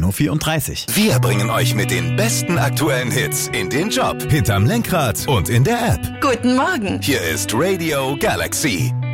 10.34 Uhr. Wir bringen euch mit den besten aktuellen Hits in den Job, hinterm Lenkrad und in der App. Guten Morgen. Hier ist Radio Galaxy.